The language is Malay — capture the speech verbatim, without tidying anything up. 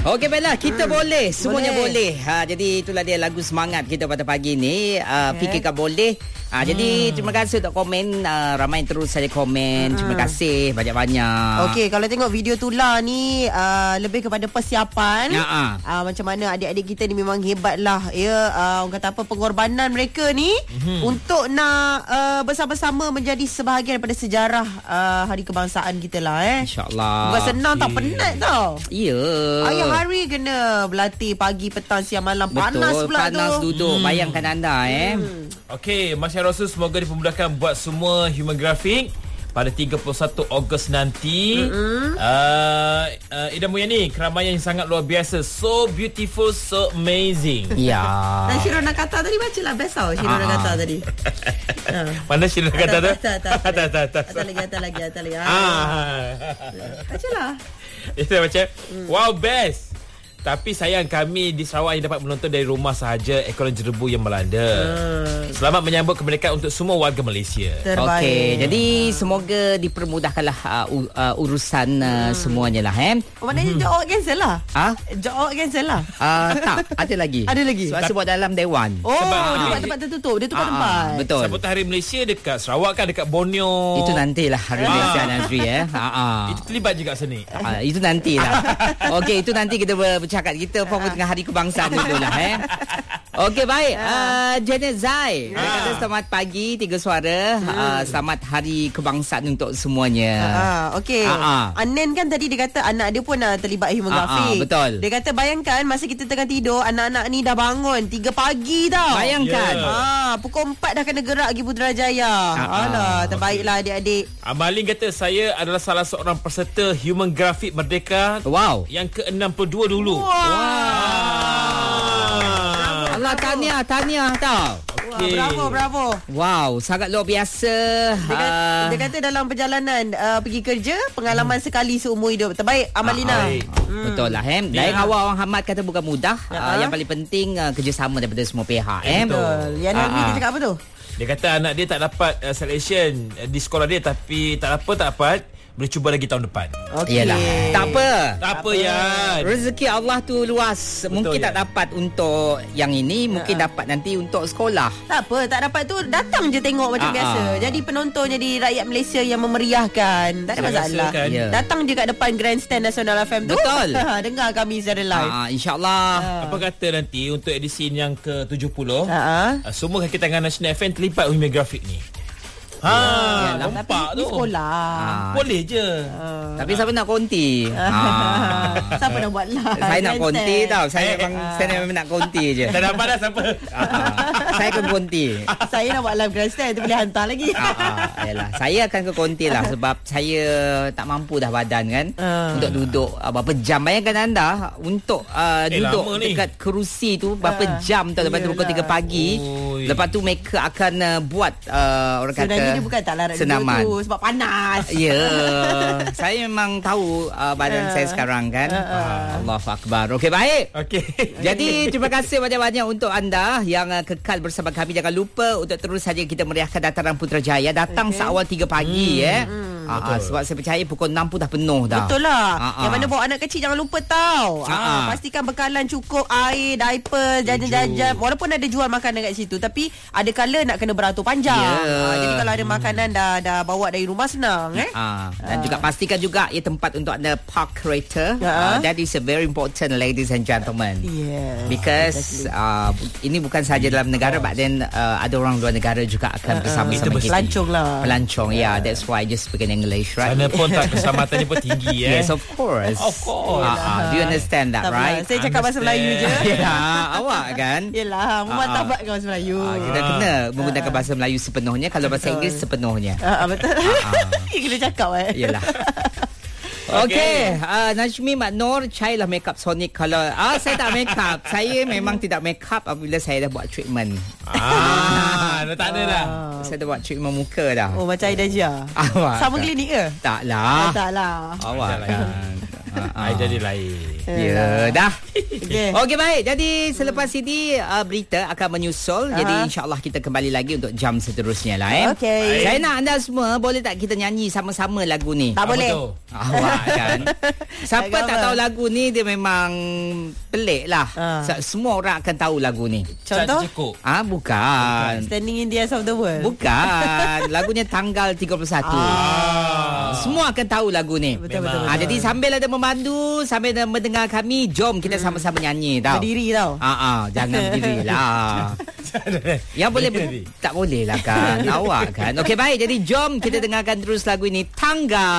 Okey Bella, kita hmm. boleh, semuanya boleh. boleh. Ha, jadi itulah dia lagu semangat kita pada pagi ni. Uh, okay. Fikirkan boleh. Ha, hmm. Jadi terima kasih untuk komen. Uh, ramai terus saja komen. Hmm. Terima kasih banyak-banyak. Okey, kalau tengok video Tula ni uh, lebih kepada persiapan. Ya, uh. Uh, macam mana adik-adik kita ni memang hebat lah. Ya, uh, orang kata apa, pengorbanan mereka ni hmm. untuk nak uh, bersama-sama menjadi sebahagian daripada sejarah uh, Hari Kebangsaan kita lah. Eh. InsyaAllah. Bukan senang okay. tak, penat tau. Ya. Ayah hari kena berlatih pagi, petang, siang, malam. Betul, panas pula panas tu. Panas duduk. Hmm. Bayangkan anda eh. Hmm. Okey, Masya Rasul, semoga dipermudahkan buat semua human graphic pada tiga puluh satu Ogos nanti. Mm-hmm. uh, uh, Ida Mulyani, keramaian yang sangat luar biasa. So beautiful, so amazing. Ya. Dan Shirona kata tadi, baca lah best tau Shirona ah. kata tadi. Mana Shirona kata tu? Atas atas lagi, atas lagi, atas lagi. Baca lah. Itu baca. Wow, best. Tapi sayang kami di Sarawak yang dapat menonton dari rumah sahaja ekonomi jerebu yang melanda. Hmm. Selamat menyambut kemerdekaan untuk semua warga Malaysia. Okey, jadi semoga dipermudahkanlah uh, uh, urusan uh, hmm. semuanya lah eh. Oh, maknanya hmm. job cancel lah? Ah, job cancel lah? Uh, tak, ada lagi. Ada lagi? Sebab sebut dalam Dewan. Oh, sebab tempat-tempat tertutup. Dia tukar ah, tempat. Betul. Sambutan Hari Malaysia dekat Sarawak kan, dekat Borneo. Itu nantilah Hari ah. Malaysia Nazri eh. Ah, ah. Itu terlibat juga sini. Ah, itu nantilah. Okey, itu nanti kita bercakap. Kita fokus dengan Hari Kebangsaan dulu lah eh. Okey, baik. Uh, Janet Zai. Dia kata selamat pagi, Tiga Suara. Hmm. Uh, selamat Hari Kebangsaan untuk semuanya. Uh, Okey. Uh-huh. Anen kan tadi dia kata anak dia pun uh, terlibat human uh-huh, graphic. Betul. Dia kata bayangkan masa kita tengah tidur, anak-anak ni dah bangun tiga pagi tau. Bayangkan. Yeah. Ha, pukul empat dah kena gerak pergi Putrajaya. Uh-huh. Alah, terbaiklah adik-adik. Amalin kata saya adalah salah seorang peserta human graphic Merdeka. Wow. Yang ke enam puluh dua dulu. Wow. Wow. Allah, tahniah, tahniah tau. Okay. Bravo, bravo. Wow, sangat luar biasa. Dia kata, uh, dia kata dalam perjalanan uh, pergi kerja, pengalaman hmm. sekali seumur hidup. Terbaik, Amalina. Uh, hmm. Betul lah, Hem. Dari ya. awal Orang Hamad kata bukan mudah. Uh, uh-huh. Yang paling penting uh, kerjasama daripada semua pihak. Ya, Em. Betul. Yang uh, Nabi dia cakap apa tu? Dia kata anak dia tak dapat uh, selection uh, di sekolah dia, tapi tak apa, tak dapat. Boleh cuba lagi tahun depan. Okey. Yalah. Tak apa. Tak apa, ya. Rezeki Allah tu luas. Betul, mungkin ya. tak dapat untuk yang ini, mungkin uh-huh. dapat nanti untuk sekolah. Tak apa, tak dapat tu datang je tengok macam uh-huh. biasa. Jadi penonton jadi rakyat Malaysia yang memeriahkan. Tak ada masalah. Kan? Yeah. Datang je kat depan Grandstand Nasional F M tu. Betul. Dengar kami secara live. Uh, InsyaAllah. Uh. Apa kata nanti untuk edisi yang ke tujuh puluh, uh-huh. uh, semua kaki tangan Nasional F M terlibat human graphic ni. Ha, ya, nampak tu. Sekolah. Ha. Boleh je. Ha. Tapi siapa nak konti? Ha. Siapa nak buat lah? Saya nak konti tau. Saya eh, memang eh. saya memang nak konti je. Tak dapat dah siapa? Ha. Saya ke konti. Saya nak buat live grandstand tu, boleh hantar lagi. Ha. Yalah, saya akan ke konti lah sebab saya tak mampu dah badan kan uh. untuk duduk uh, berapa jam. Bayangkan anda untuk uh, eh, duduk dekat kerusi tu berapa uh. jam tau daripada pukul tiga pagi. Ui. Lepas tu mereka akan uh, buat uh, orang sebenarnya kata dia bukan tak larat senaman tu sebab panas. Ya. Yeah. Saya memang tahu uh, badan uh. saya sekarang kan. Uh. Uh. Allahu Akbar. Okey, baik. Okey. Jadi terima kasih banyak-banyak untuk anda yang uh, kekal bersama kami. Jangan lupa untuk terus saja kita meriahkan dataran Putrajaya. Datang okay. seawal tiga pagi hmm. eh. Hmm. Uh, uh, sebab saya percaya pukul enam pun dah penuh dah. Betul lah. Uh, uh. Yang mana bawa anak kecil jangan lupa tau. Uh, uh. Uh, pastikan bekalan cukup, air, diaper, jajan-jajan. Walaupun ada jual makanan kat situ, tapi ada kala nak kena beratur panjang. Yeah. Uh, jadi kalau ada makanan dah dah bawa dari rumah senang eh. Uh, dan uh. juga pastikan juga ia tempat untuk anda park kereta. Uh. Uh, that is a very important, ladies and gentlemen. Yeah. Because uh, ini bukan sahaja dalam negara, but then uh, ada orang luar negara juga akan uh, bersama-sama kita. Pelancong lah. Pelancong, yeah. yeah. That's why I just speak in English, right? Sana pun tak kesamatannya pun tinggi eh. Yes, of course. Of course. Uh, uh, do you understand that, tak right? Lah. Saya cakap bahasa Melayu je. Ya, awak kan? Yelah, memantapkan uh, bahasa Melayu. Uh, kita kena menggunakan bahasa Melayu sepenuhnya. Kalau bahasa Inggeris sepenuhnya. Uh, betul. Uh, Kena cakap eh. Yelah. Okey, okay. uh, Najmi Mak Nur, cairlah makeup Sonic. Kalau ah saya tak makeup, saya memang tidak makeup apabila saya dah buat treatment. Ah, dah tak ada dah. Ah. Saya dah buat treatment muka dah. Oh, macam Aida Jia. Awak sama klinik ke? Taklah. Ah, taklah. Awak kan. I jadi lain. Ya, dah. Okey. Okey, baik. Jadi selepas ini uh, berita akan menyusul. Aha. Jadi insya-Allah kita kembali lagi untuk jam seterusnya lah eh. Okey. Saya nak anda semua boleh tak kita nyanyi sama-sama lagu ni? Tak Apa boleh. tu? Awak kan. Siapa Tak tak apa. tahu lagu ni dia memang pelik lah. Ha. Se- Semua orang akan tahu lagu ni. Contoh? Cekuk. Ah, bukan. Standing in the eyes of the world. Bukan. Lagunya Tanggal tiga puluh satu. Ah. Semua akan tahu lagu ni. Betul, Memang. betul, Ah, betul. jadi sambil ada memandu, sambil ada mendengar kami, jom kita sama-sama nyanyi tau. Berdiri tau. Ah, ah, jangan berdiri lah. Yang boleh ber- Berdiri. tak boleh lah kan. Awak kan. Okey, baik. Jadi jom kita dengarkan terus lagu ini, Tanggal